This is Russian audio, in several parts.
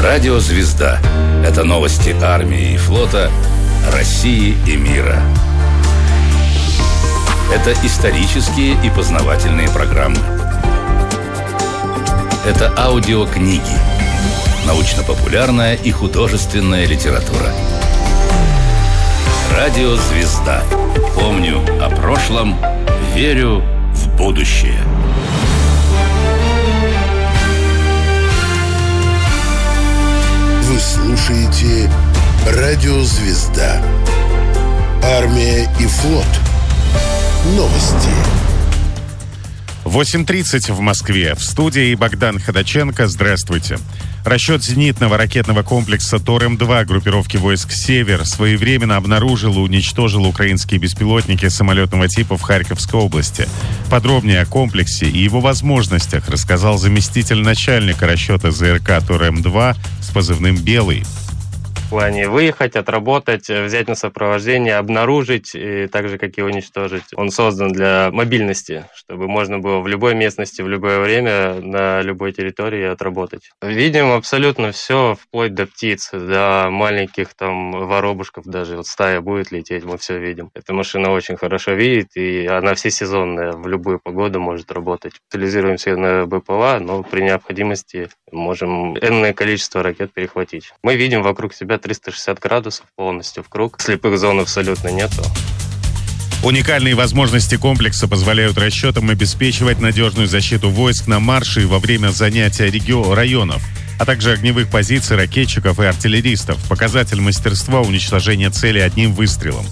Радио «Звезда» — это новости армии и флота, России и мира. Это исторические и познавательные программы. Это аудиокниги, научно-популярная и художественная литература. Радио «Звезда». Помню о прошлом, верю в будущее. Вы слушаете Радио «Звезда». Армия и флот. Новости. 8:30 в Москве. В студии Богдан Ходаченко. Здравствуйте. Расчет зенитного ракетного комплекса ТОР-М2 группировки войск «Север» своевременно обнаружил и уничтожил украинские беспилотники самолетного типа в Харьковской области. Подробнее о комплексе и его возможностях рассказал заместитель начальника расчета ЗРК ТОР-М2 с позывным «Белый». В плане выехать, отработать, взять на сопровождение, обнаружить, и так же, как и уничтожить. Он создан для мобильности, чтобы можно было в любой местности, в любое время, на любой территории отработать. Видим абсолютно все, вплоть до птиц, до маленьких там воробушков даже. Вот стая будет лететь, мы все видим. Эта машина очень хорошо видит, и она всесезонная, в любую погоду может работать. Специализируемся на БПЛА, но при необходимости можем энное количество ракет перехватить. Мы видим вокруг себя 360 градусов полностью в круг. Слепых зон абсолютно нету. Уникальные возможности комплекса позволяют расчетам обеспечивать надежную защиту войск на марше и во время занятия районов, а также огневых позиций ракетчиков и артиллеристов. Показатель мастерства уничтожения цели одним выстрелом.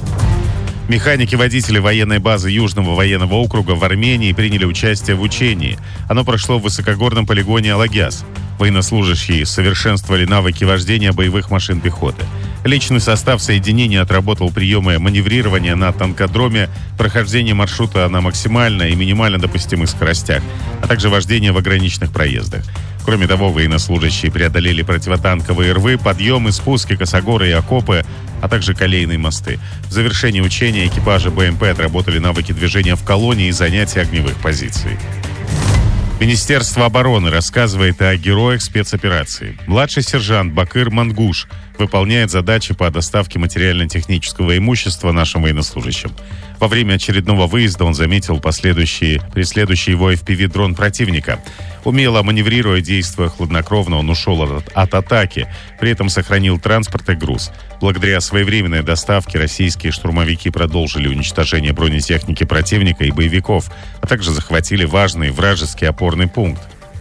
Механики-водители военной базы Южного военного округа в Армении приняли участие в учении. Оно прошло в высокогорном полигоне Алагяс. Военнослужащие совершенствовали навыки вождения боевых машин пехоты. Личный состав соединения отработал приемы маневрирования на танкодроме, прохождение маршрута на максимально и минимально допустимых скоростях, а также вождение в ограниченных проездах. Кроме того, военнослужащие преодолели противотанковые рвы, подъемы, спуски, косогоры и окопы, а также колейные мосты. В завершении учения экипажи БМП отработали навыки движения в колонне и занятия огневых позиций. Министерство обороны рассказывает о героях спецоперации. Младший сержант Бакыр Мангуш выполняет задачи по доставке материально-технического имущества нашим военнослужащим. Во время очередного выезда он заметил преследующий его FPV-дрон противника. Умело маневрируя, действуя хладнокровно, он ушел от атаки, при этом сохранил транспорт и груз. Благодаря своевременной доставке российские штурмовики продолжили уничтожение бронетехники противника и боевиков, а также захватили важный вражеский опорный пункт.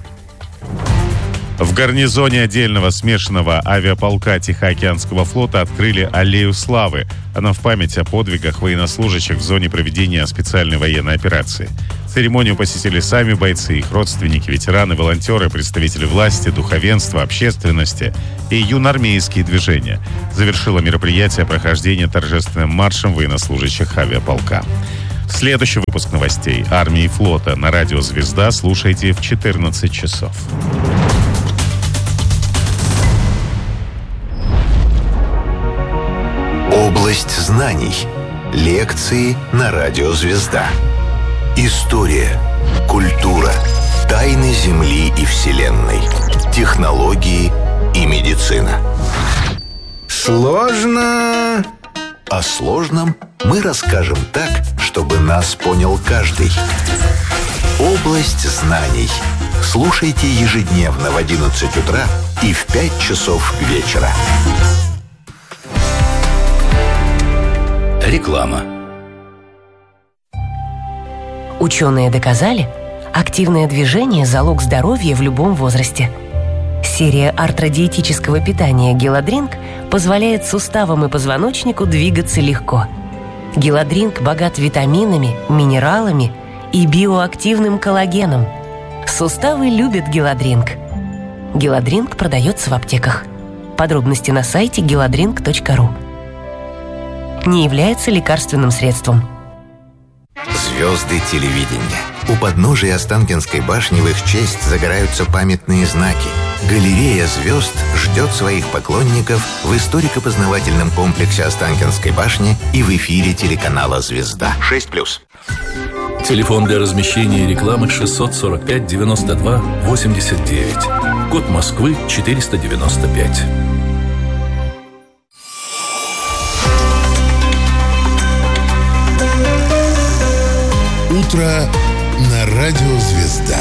В гарнизоне отдельного смешанного авиаполка Тихоокеанского флота открыли Аллею Славы. Она в память о подвигах военнослужащих в зоне проведения специальной военной операции. Церемонию посетили сами бойцы, их родственники, ветераны, волонтеры, представители власти, духовенства, общественности и юноармейские движения. Завершило мероприятие прохождение торжественным маршем военнослужащих авиаполка. Следующий выпуск новостей армии и флота на радио «Звезда» слушайте в 14 часов. Область знаний. Лекции на радио «Звезда». История, культура, тайны Земли и Вселенной, технологии и медицина. Сложно. О сложном мы расскажем так, чтобы нас понял каждый. Область знаний. Слушайте ежедневно в 11 утра и в 5 часов вечера. Реклама. Ученые доказали, активное движение – залог здоровья в любом возрасте. Серия артродиетического питания «Геладринк» позволяет суставам и позвоночнику двигаться легко. «Геладринк» богат витаминами, минералами и биоактивным коллагеном. Суставы любят «Геладринк». «Геладринк» продается в аптеках. Подробности на сайте geladrink.ru. Не является лекарственным средством. Звезды телевидения. У подножия Останкинской башни в их честь загораются памятные знаки. Галерея звезд ждет своих поклонников в историко-познавательном комплексе Останкинской башни и в эфире телеканала «Звезда». 6+. Телефон для размещения рекламы 645 92 89. код Москвы 495. Утро на радио «Звезда».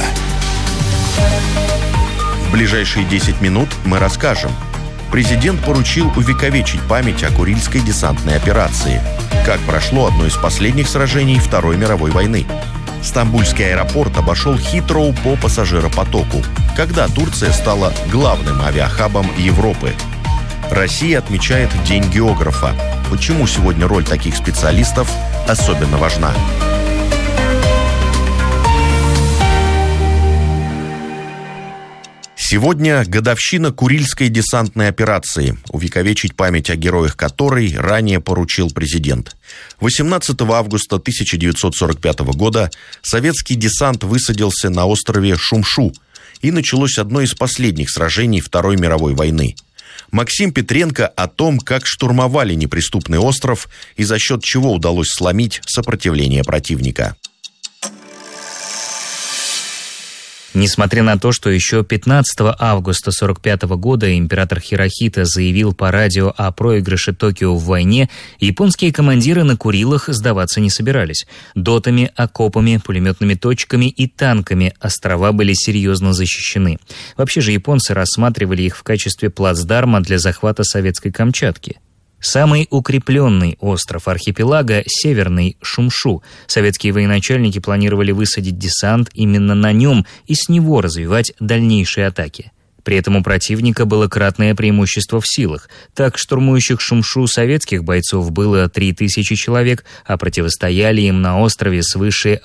В ближайшие 10 минут мы расскажем. Президент поручил увековечить память о Курильской десантной операции. Как прошло одно из последних сражений Второй мировой войны. Стамбульский аэропорт обошел Хитроу по пассажиропотоку. Когда Турция стала главным авиахабом Европы. Россия отмечает День географа. Почему сегодня роль таких специалистов особенно важна? Сегодня годовщина Курильской десантной операции, увековечить память о героях которой ранее поручил президент. 18 августа 1945 года советский десант высадился на острове Шумшу, и началось одно из последних сражений Второй мировой войны. Максим Петренко о том, как штурмовали неприступный остров и за счет чего удалось сломить сопротивление противника. Несмотря на то, что еще 15 августа 1945 года император Хирохито заявил по радио о проигрыше Токио в войне, японские командиры на Курилах сдаваться не собирались. Дотами, окопами, пулеметными точками и танками острова были серьезно защищены. Вообще же японцы рассматривали их в качестве плацдарма для захвата советской Камчатки. Самый укрепленный остров архипелага – северный Шумшу. Советские военачальники планировали высадить десант именно на нем и с него развивать дальнейшие атаки. При этом у противника было кратное преимущество в силах. Так, штурмующих Шумшу советских бойцов было 3000 человек, а противостояли им на острове свыше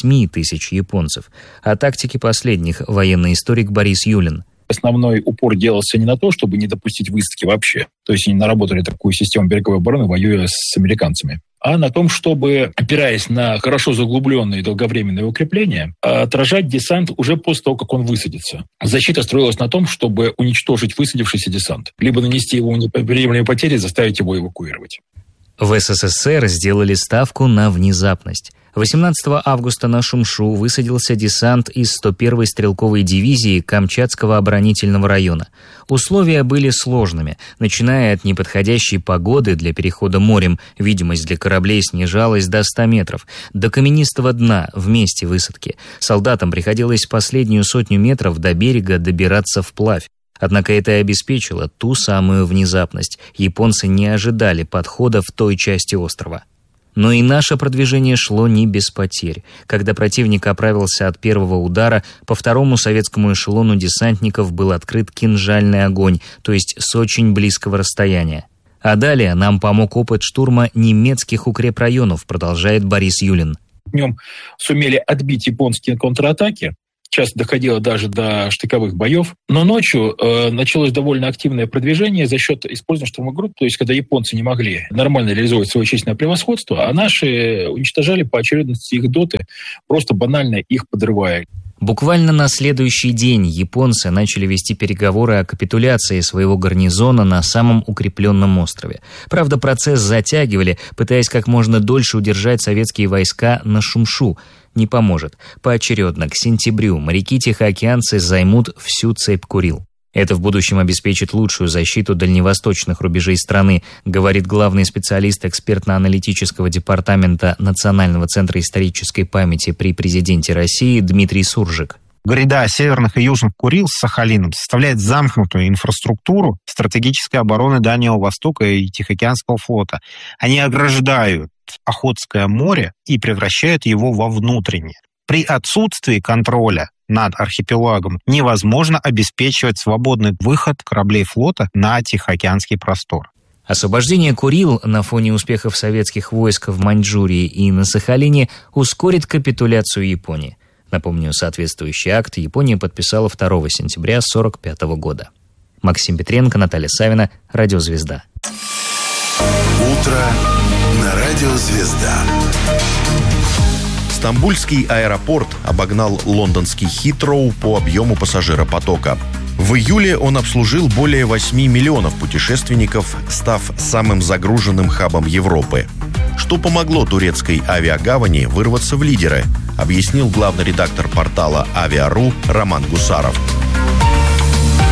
8000 японцев. О тактике последних военный историк Борис Юлин. Основной упор делался не на то, чтобы не допустить высадки вообще. То есть они наработали такую систему береговой обороны, воюя с американцами. А на том, чтобы, опираясь на хорошо заглубленные долговременные укрепления, отражать десант уже после того, как он высадится. Защита строилась на том, чтобы уничтожить высадившийся десант. Либо нанести его неприемлемые потери, заставить его эвакуировать. В СССР сделали ставку на внезапность. 18 августа на Шумшу высадился десант из 101-й стрелковой дивизии Камчатского оборонительного района. Условия были сложными, начиная от неподходящей погоды для перехода морем, видимость для кораблей снижалась до 100 метров, до каменистого дна в месте высадки. Солдатам приходилось последнюю 100 метров до берега добираться вплавь. Однако это и обеспечило ту самую внезапность. Японцы не ожидали подхода в той части острова. Но и наше продвижение шло не без потерь. Когда противник оправился от первого удара, по второму советскому эшелону десантников был открыт кинжальный огонь, то есть с очень близкого расстояния. А далее нам помог опыт штурма немецких укрепрайонов, продолжает Борис Юлин. Днем сумели отбить японские контратаки. Часто доходило даже до штыковых боев. Но ночью началось довольно активное продвижение за счет использования штурмовых групп. То есть, когда японцы не могли нормально реализовать свое численное превосходство, а наши уничтожали по очередности их доты, просто банально их подрывая. Буквально на следующий день японцы начали вести переговоры о капитуляции своего гарнизона на самом укрепленном острове. Правда, процесс затягивали, пытаясь как можно дольше удержать советские войска на Шумшу. Не поможет. Поочередно к сентябрю моряки-тихоокеанцы займут всю цепь Курил. Это в будущем обеспечит лучшую защиту дальневосточных рубежей страны, говорит главный специалист экспертно-аналитического департамента Национального центра исторической памяти при президенте России Дмитрий Суржик. Гряда северных и южных Курил с Сахалином составляет замкнутую инфраструктуру стратегической обороны Дальнего Востока и Тихоокеанского флота. Они ограждают Охотское море и превращают его во внутреннее. При отсутствии контроля над архипелагом невозможно обеспечивать свободный выход кораблей флота на Тихоокеанский простор. Освобождение Курил на фоне успехов советских войск в Маньчжурии и на Сахалине ускорит капитуляцию Японии. Напомню, соответствующий акт Япония подписала 2 сентября 1945 года. Максим Петренко, Наталья Савина, Радио «Звезда». Утро на Радио «Звезда». Стамбульский аэропорт обогнал лондонский Хитроу по объему пассажиропотока. В июле он обслужил более 8 миллионов путешественников, став самым загруженным хабом Европы. Что помогло турецкой авиагавани вырваться в лидеры, объяснил главный редактор портала «Авиа.ру» Роман Гусаров.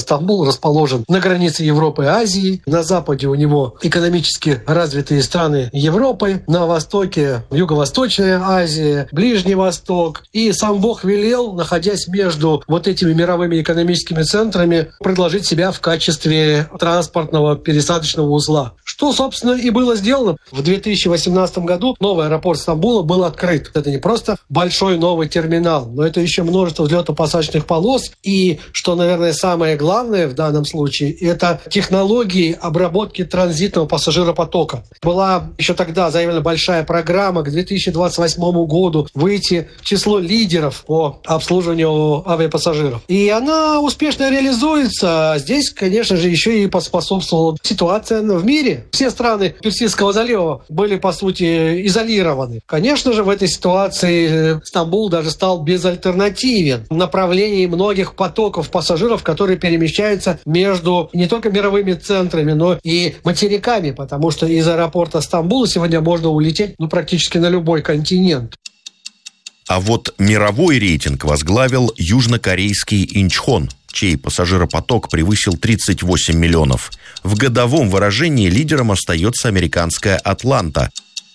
Стамбул расположен на границе Европы и Азии. На западе у него экономически развитые страны Европы. На востоке Юго-Восточная Азия, Ближний Восток. И сам Бог велел, находясь между вот этими мировыми экономическими центрами, предложить себя в качестве транспортного пересадочного узла. Что, собственно, и было сделано. В 2018 году новый аэропорт Стамбула был открыт. Это не просто большой новый терминал, но это еще множество взлетно-посадочных полос. И, что, наверное, самое главное в данном случае, это технологии обработки транзитного пассажиропотока. Была еще тогда заявлена большая программа к 2028 году выйти в число лидеров по обслуживанию авиапассажиров. И она успешно реализуется. Здесь, конечно же, еще и поспособствовала ситуация в мире. Все страны Персидского залива были, по сути, изолированы. Конечно же, в этой ситуации Стамбул даже стал безальтернативен в направлении многих потоков пассажиров, которые перемещаются между не только мировыми центрами, но и материками, потому что из аэропорта Стамбула сегодня можно улететь практически на любой континент. А вот мировой рейтинг возглавил южнокорейский Инчхон, чей пассажиропоток превысил 38 миллионов. В годовом выражении лидером остается американская «Атланта».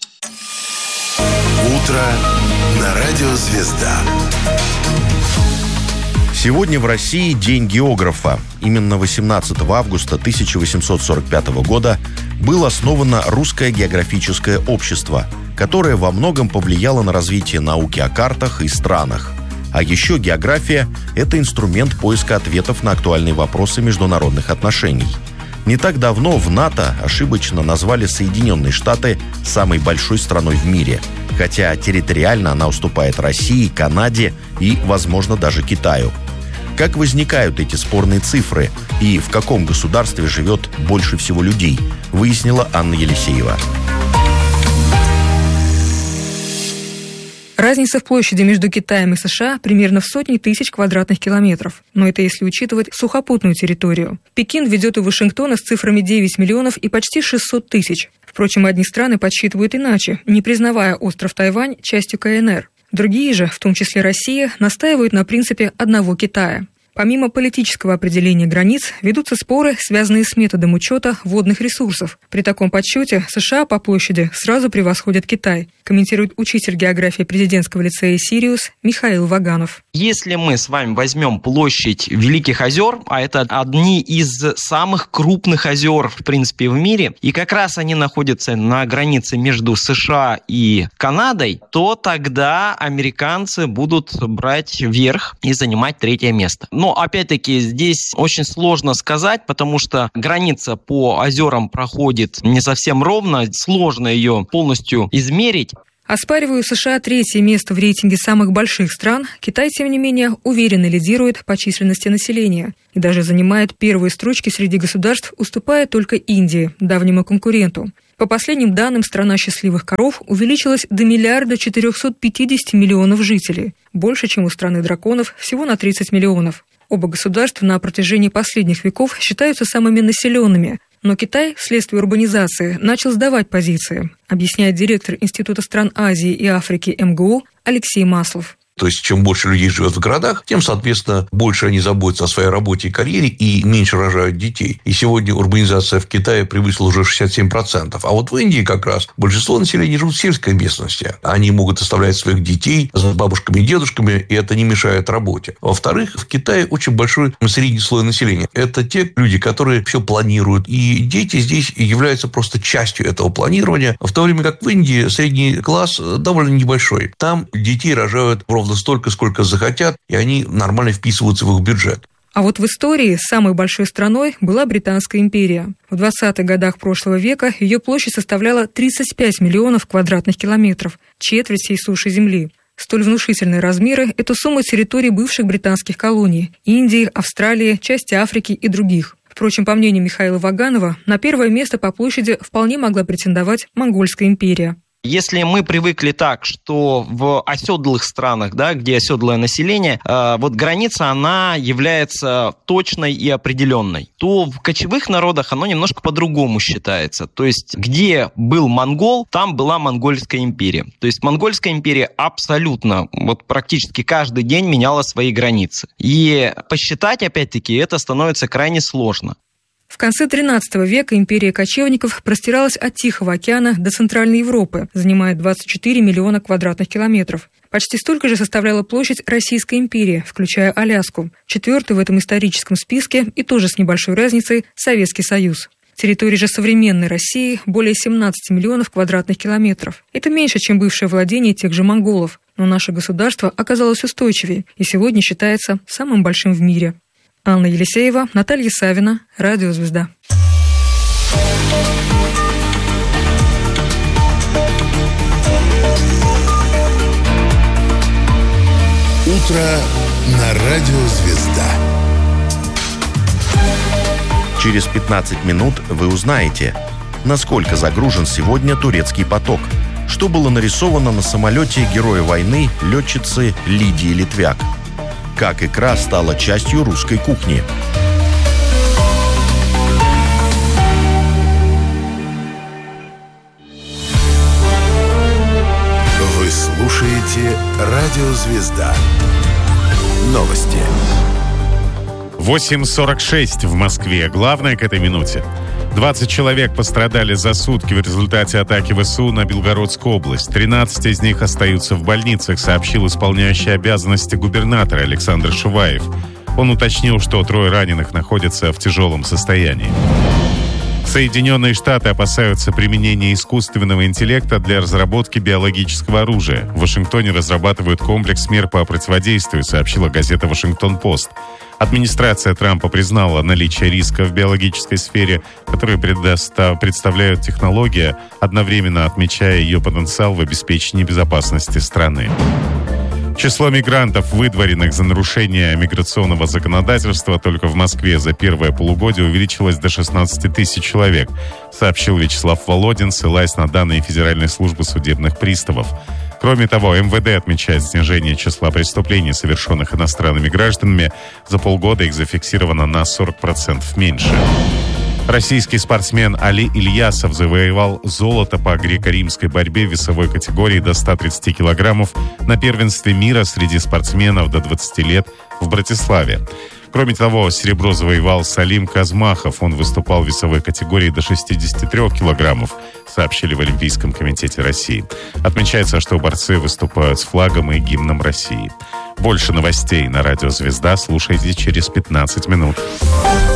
Утро на радио «Звезда». Сегодня в России День географа. Именно 18 августа 1845 года было основано Русское географическое общество, которое во многом повлияло на развитие науки о картах и странах. А еще география – это инструмент поиска ответов на актуальные вопросы международных отношений. Не так давно в НАТО ошибочно назвали Соединенные Штаты самой большой страной в мире, хотя территориально она уступает России, Канаде и, возможно, даже Китаю. Как возникают эти спорные цифры и в каком государстве живет больше всего людей, выяснила Анна Елисеева. Разница в площади между Китаем и США примерно в сотни тысяч квадратных километров. Но это если учитывать сухопутную территорию. Пекин ведет у Вашингтона с цифрами 9 миллионов и почти 600 тысяч. Впрочем, одни страны подсчитывают иначе, не признавая остров Тайвань частью КНР. Другие же, в том числе Россия, настаивают на принципе одного Китая. Помимо политического определения границ, ведутся споры, связанные с методом учета водных ресурсов. При таком подсчете США по площади сразу превосходят Китай, комментирует учитель географии президентского лицея «Сириус» Михаил Ваганов. Если мы с вами возьмем площадь Великих озер, а это одни из самых крупных озер, в принципе, в мире, и как раз они находятся на границе между США и Канадой, то тогда американцы будут брать верх и занимать третье место. Но, опять-таки, здесь очень сложно сказать, потому что граница по озерам проходит не совсем ровно, сложно ее полностью измерить. Оспаривая США третье место в рейтинге самых больших стран, Китай, тем не менее, уверенно лидирует по численности населения и даже занимает первые строчки среди государств, уступая только Индии, давнему конкуренту. По последним данным, страна счастливых коров увеличилась до 1 450 миллионов жителей, больше, чем у страны драконов, всего на 30 миллионов. Оба государства на протяжении последних веков считаются самыми населенными, но Китай вследствие урбанизации начал сдавать позиции, объясняет директор Института стран Азии и Африки МГУ Алексей Маслов. То есть, чем больше людей живет в городах, тем, соответственно, больше они заботятся о своей работе и карьере и меньше рожают детей. И сегодня урбанизация в Китае превысила уже 67%. А вот в Индии как раз большинство населения живут в сельской местности. Они могут оставлять своих детей с бабушками и дедушками, и это не мешает работе. Во-вторых, в Китае очень большой средний слой населения. Это те люди, которые все планируют. И дети здесь являются просто частью этого планирования. В то время как в Индии средний класс довольно небольшой. Там детей рожают ровно столько, сколько захотят, и они нормально вписываются в их бюджет. А вот в истории самой большой страной была Британская империя. В 20-х годах прошлого века ее площадь составляла 35 миллионов квадратных километров, четверть всей суши Земли. Столь внушительные размеры – это сумма территорий бывших британских колоний – Индии, Австралии, части Африки и других. Впрочем, по мнению Михаила Ваганова, на первое место по площади вполне могла претендовать Монгольская империя. Если мы привыкли так, что в оседлых странах, да, где оседлое население, вот граница, она является точной и определенной, то в кочевых народах оно немножко по-другому считается. То есть, где был монгол, там была Монгольская империя. То есть, Монгольская империя абсолютно, вот практически каждый день меняла свои границы. И посчитать, опять-таки, это становится крайне сложно. В конце XIII века империя кочевников простиралась от Тихого океана до Центральной Европы, занимая 24 миллиона квадратных километров. Почти столько же составляла площадь Российской империи, включая Аляску. Четвертый в этом историческом списке, и тоже с небольшой разницей, Советский Союз. Территория же современной России более 17 миллионов квадратных километров. Это меньше, чем бывшее владение тех же монголов. Но наше государство оказалось устойчивее и сегодня считается самым большим в мире. Анна Елисеева, Наталья Савина, Радио «Звезда». Утро на Радио «Звезда». Через 15 минут вы узнаете, насколько загружен сегодня турецкий поток, что было нарисовано на самолете героя войны летчицы Лидии Литвяк, как икра стала частью русской кухни. Вы слушаете Радио «Звезда». Новости. 8:46 в Москве. Главное к этой минуте. 20 человек пострадали за сутки в результате атаки ВСУ на Белгородскую область. 13 из них остаются в больницах, сообщил исполняющий обязанности губернатора Александр Шуваев. Он уточнил, что 3 раненых находятся в тяжелом состоянии. Соединенные Штаты опасаются применения искусственного интеллекта для разработки биологического оружия. В Вашингтоне разрабатывают комплекс мер по противодействию, сообщила газета «Вашингтон-Пост». Администрация Трампа признала наличие риска в биологической сфере, которые представляют технология, одновременно отмечая ее потенциал в обеспечении безопасности страны. Число мигрантов, выдворенных за нарушение миграционного законодательства, только в Москве за первое полугодие увеличилось до 16 тысяч человек, сообщил Вячеслав Володин, ссылаясь на данные Федеральной службы судебных приставов. Кроме того, МВД отмечает снижение числа преступлений, совершенных иностранными гражданами. За полгода их зафиксировано на 40% меньше. Российский спортсмен Али Ильясов завоевал золото по греко-римской борьбе в весовой категории до 130 килограммов на первенстве мира среди спортсменов до 20 лет в Братиславе. Кроме того, серебро завоевал Салим Казмахов. Он выступал в весовой категории до 63 килограммов, сообщили в Олимпийском комитете России. Отмечается, что борцы выступают с флагом и гимном России. Больше новостей на Радио «Звезда» слушайте через 15 минут.